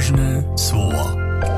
Odważne słowa.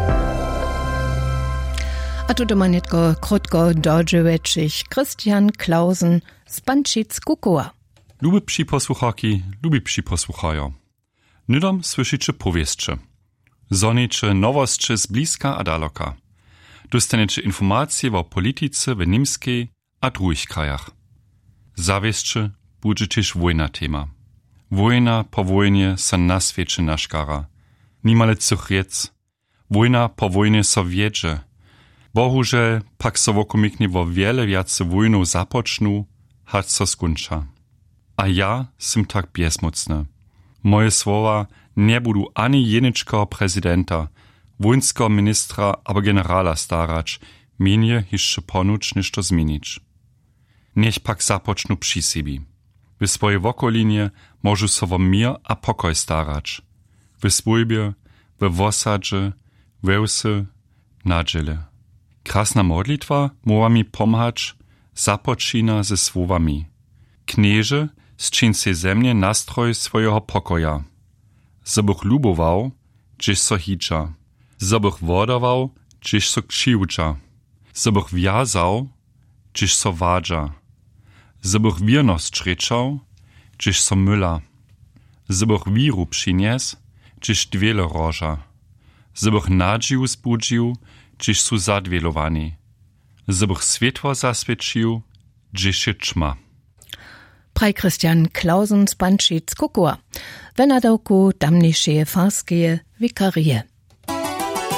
A tu do manitko krótko dodżyłeczych Christian Klausen z Bančic-Kukowa. Lubipsi posłuchaki, lubipsi posłuchają. Nydom słyszycie powieście. Zonicie nowości z bliska a daloka. Dostaniecie informacje o polityce w niemskiej a drugich krajach. Zawieszcze będzie też wojna tema. Wojna po wojnie se na świecie naszkara. Niemale cuchriec. Wojna po wojnie so wiedzie. Bohužel pak so wokomiknie wo wiele wiace wojnu zapocznu, hać so skunča. A ja sim tak biesmocny. Moje słowa nie budu ani jeniczko prezydenta, wojnskiego ministra abo generala starać, mienie jeszcze ponuć niż to zmienić. Niech pak zapocznu przy siebie. W swojej wokolinie możu so wo mir a pokoj starać. W swojbie, w wosadzie, we łsy, nadziele. Krasna modlitwa mowa mi pomhać, započína ze słowami. Knieże zčin se zemnie nastroj swojego pokoja. Zobych lubował, gdzieś so hicza. Zobych wodował, gdzieś so krzywcza. Zobych wiazał, gdzieś so wadża. Zobych wierność trzeczał, gdzieś so myla. Zobych wiru przynies, gdzieś dwiele roża. Zobych nadził zbudził, gdzieś su zadwielowani. Zobych światło zaswiecił, gdzieś je ćma. Praj Christian Klausen z Bančic-Kukowa. Wenadałku tamniejsze farskie wikarie.